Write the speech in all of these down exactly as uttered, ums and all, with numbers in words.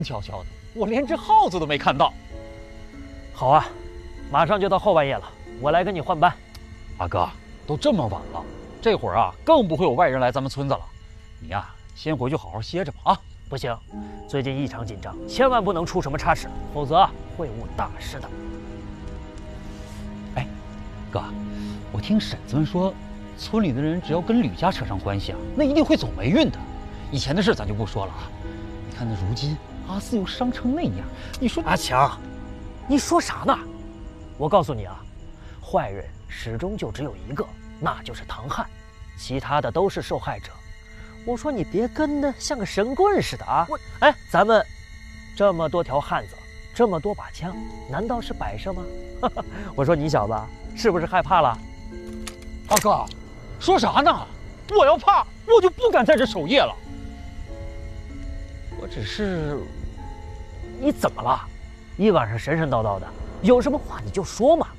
悄悄的，我连只耗子都没看到。 好啊，马上就到后半夜了，我来跟你换班。 阿哥，都这么晚了，这会儿啊，更不会有外人来咱们村子了。你呀、啊，先回去好好歇着吧啊！ 不行，最近异常紧张，千万不能出什么差池，否则啊会误大事的。 哎，哥，我听婶子们说，村里的人只要跟吕家扯上关系啊，那一定会走霉运的。以前的事咱就不说了啊，你看那如今阿四又伤成那样，你说阿强，你说啥呢？我告诉你啊，坏人始终就只有一个，那就是唐汉，其他的都是受害者。我说你别跟的像个神棍似的啊！我哎，咱们这么多条汉子，这么多把枪，难道是摆设吗？我说你小子是不是害怕了？ 阿哥，说啥呢？我要怕，我就不敢在这守夜了。我只是…… 你怎么了？一晚上神神叨叨的，有什么话你就说嘛。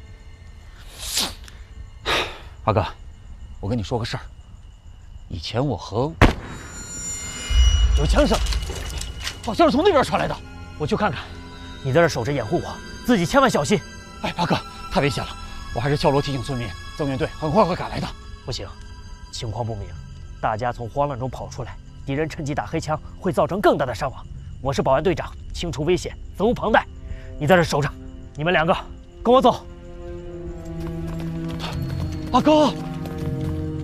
阿哥，我跟你说个事儿。以前我和有枪声， 好像是从那边传来的。 我去看看。你在这守着掩护我，自己千万小心。 哎，阿哥，太危险了，我还是敲锣提醒村民，增援队很快会赶来的。 不行，情况不明，大家从慌乱中跑出来，敌人趁机打黑枪，会造成更大的伤亡。我是保安队长，清除危险，责无旁贷。你在这守着，你们两个跟我走。 阿哥。